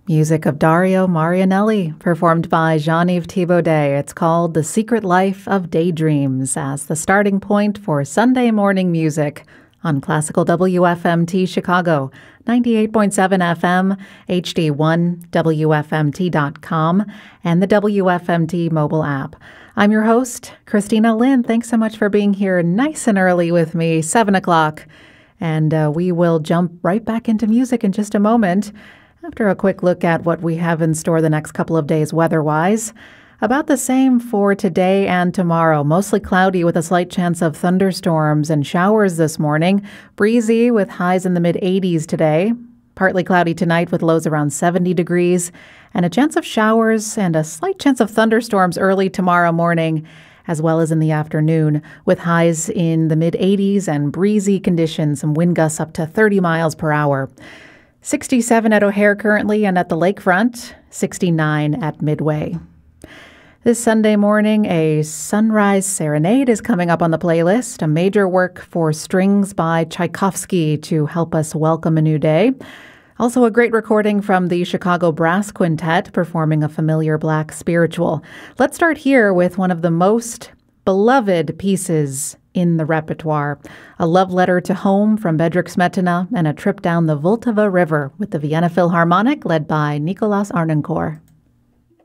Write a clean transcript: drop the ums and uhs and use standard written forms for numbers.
Music of Dario Marianelli, performed by Jean-Yves Thibaudet. It's called The Secret Life of Daydreams as the starting point for Sunday morning music on Classical WFMT Chicago, 98.7 FM, HD1, WFMT.com, and the WFMT mobile app. I'm your host, Christina Lynn. Thanks so much for being here nice and early with me, 7 o'clock. And we will jump right back into music in just a moment after a quick look at what we have in store the next couple of days weather-wise. About the same for today and tomorrow. Mostly cloudy with a slight chance of thunderstorms and showers this morning. Breezy with highs in the mid-80s today. Partly cloudy tonight with lows around 70 degrees. And a chance of showers and a slight chance of thunderstorms early tomorrow morning, as well as in the afternoon, with highs in the mid-80s and breezy conditions, some wind gusts up to 30 miles per hour. 67 at O'Hare currently, and at the lakefront, 69 at Midway. This Sunday morning, a sunrise serenade is coming up on the playlist, a major work for strings by Tchaikovsky to help us welcome a new day. Also a great recording from the Chicago Brass Quintet performing a familiar black spiritual. Let's start here with one of the most beloved pieces in the repertoire, a love letter to home from Bedřich Smetana and a trip down the Vltava River with the Vienna Philharmonic led by Nicholas Arnoncourt.